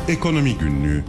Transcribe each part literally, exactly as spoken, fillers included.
Ekonomi Günlüğü.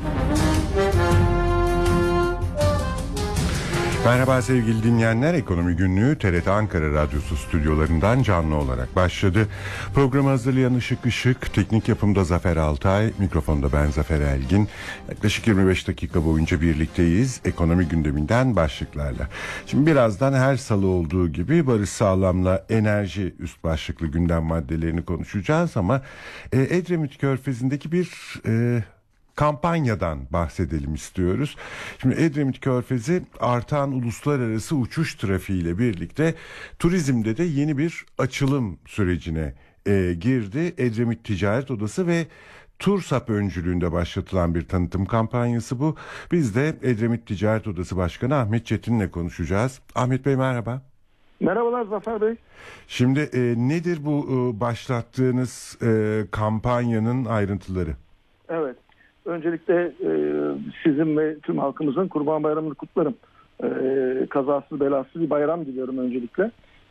Merhaba sevgili dinleyenler, Ekonomi Günlüğü T R T Ankara Radyosu stüdyolarından canlı olarak başladı. Programı hazırlayan Işık Işık, teknik yapımda Zafer Altay, mikrofonda ben Zafer Elgin. Yaklaşık yirmi beş dakika boyunca birlikteyiz ekonomi gündeminden başlıklarla. Şimdi birazdan her salı olduğu gibi Barış Sağlam'la enerji üst başlıklı gündem maddelerini konuşacağız ama e, Edremit Körfezi'ndeki bir... E, kampanyadan bahsedelim istiyoruz. Şimdi Edremit Körfezi artan uluslararası uçuş trafiğiyle birlikte turizmde de yeni bir açılım sürecine e, girdi. Edremit Ticaret Odası ve TURSAP öncülüğünde başlatılan bir tanıtım kampanyası bu. Biz de Edremit Ticaret Odası Başkanı Ahmet Çetin'le konuşacağız. Ahmet Bey merhaba. Merhabalar Zafer Bey. Şimdi e, nedir bu e, başlattığınız e, kampanyanın ayrıntıları? Evet. Öncelikle e, sizin ve tüm halkımızın Kurban Bayramı'nı kutlarım. E, kazasız belasız bir bayram diliyorum öncelikle.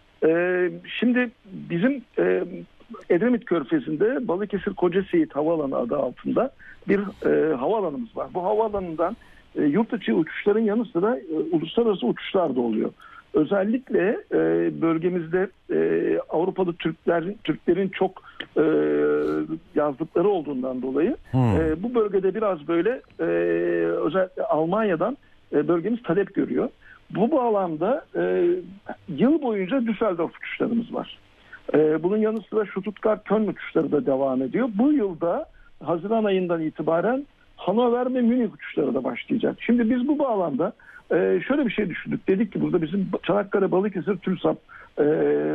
E, şimdi bizim e, Edremit Körfezi'nde Balıkesir Kocaseyit Havaalanı adı altında bir e, havaalanımız var. Bu havaalanından e, yurt içi uçuşların yanı sıra e, uluslararası uçuşlar da oluyor. Özellikle e, bölgemizde e, Avrupalı Türkler Türklerin çok e, yazdıkları olduğundan dolayı hmm. e, bu bölgede biraz böyle e, özellikle Almanya'dan e, bölgemiz talep görüyor. Bu bağlamda e, yıl boyunca Düsseldorf uçuşlarımız var. E, bunun yanı sıra Stuttgart-Köln uçuşları da devam ediyor. Bu yılda Haziran ayından itibaren Hannover ve Münih uçuşları da başlayacak. Şimdi biz bu bağlamda Ee, şöyle bir şey düşündük. Dedik ki burada bizim Çanakkale Balıkesir TURSAP e,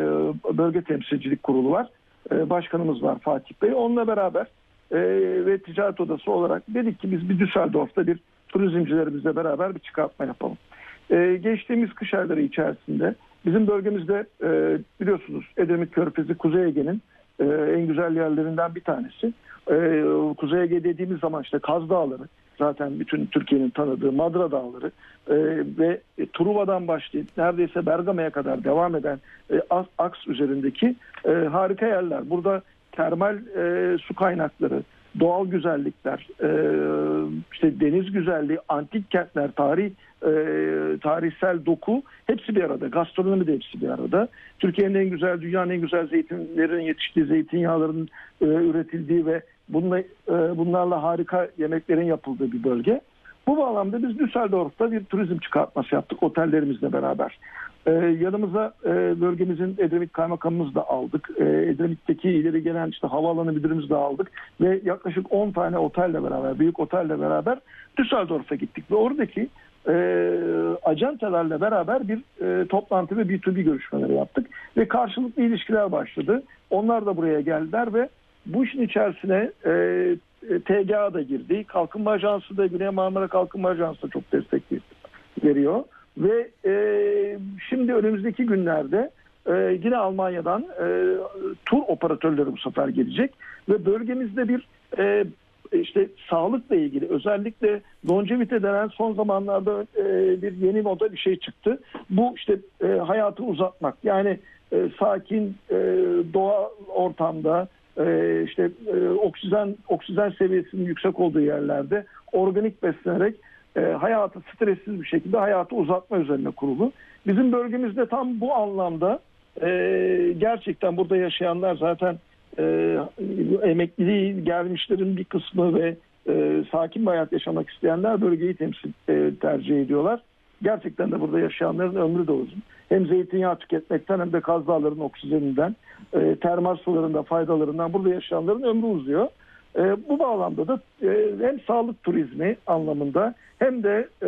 bölge temsilcilik kurulu var. E, başkanımız var Fatih Bey. Onunla beraber e, ve ticaret odası olarak dedik ki biz bir Düsseldorf'ta bir turizmcilerimizle beraber bir çıkartma yapalım. E, geçtiğimiz kış ayları içerisinde bizim bölgemizde e, biliyorsunuz Edremit Körfezi Kuzey Ege'nin e, en güzel yerlerinden bir tanesi. E, Kuzey Ege dediğimiz zaman işte Kaz Dağları, zaten bütün Türkiye'nin tanıdığı Madra Dağları e, ve e, Truva'dan başlayıp neredeyse Bergama'ya kadar devam eden e, aks üzerindeki e, harika yerler. Burada termal e, su kaynakları, doğal güzellikler, e, işte deniz güzelliği, antik kentler, tarih, e, tarihsel doku hepsi bir arada. Gastronomi de hepsi bir arada. Türkiye'nin en güzel, dünyanın en güzel zeytinlerin yetiştiği, zeytinyağlarının e, üretildiği ve bununla, e, bunlarla harika yemeklerin yapıldığı bir bölge. Bu bağlamda biz Düsseldorf'ta bir turizm çıkartması yaptık otellerimizle beraber. Ee, yanımıza e, bölgemizin Edremit Kaymakamımızı da aldık. E, Edremit'teki ileri gelen işte havaalanı müdürümüzü de aldık. Ve yaklaşık on tane otelle beraber, büyük otelle beraber Düsseldorf'a gittik. Ve oradaki e, acentelerle beraber bir e, toplantı ve B iki B görüşmeleri yaptık. Ve karşılıklı ilişkiler başladı. Onlar da buraya geldiler ve bu işin içerisine e, T G A da girdi. Kalkınma Ajansı da, Güney Marmara Kalkınma Ajansı da çok destek veriyor. Ve e, şimdi önümüzdeki günlerde e, yine Almanya'dan e, tur operatörleri bu sefer gelecek. Ve bölgemizde bir e, işte sağlıkla ilgili özellikle longevite denen son zamanlarda e, bir yeni moda bir şey çıktı. Bu işte e, hayatı uzatmak. Yani e, sakin e, doğal ortamda Ee, işte e, oksijen oksijen seviyesinin yüksek olduğu yerlerde organik beslenerek e, hayatı stressiz bir şekilde hayatı uzatma üzerine kurulu. Bizim bölgemizde tam bu anlamda e, gerçekten burada yaşayanlar zaten e, emekliliği gelmişlerin bir kısmı ve e, sakin bir hayat yaşamak isteyenler bölgeyi temsil e, tercih ediyorlar. Gerçekten de burada yaşayanların ömrü de uzun. Hem zeytinyağı tüketmekten hem de Kaz Dağları'nın oksijeninden, e, termal sularında faydalarından burada yaşayanların ömrü uzuyor. E, bu bağlamda da e, hem sağlık turizmi anlamında hem de e,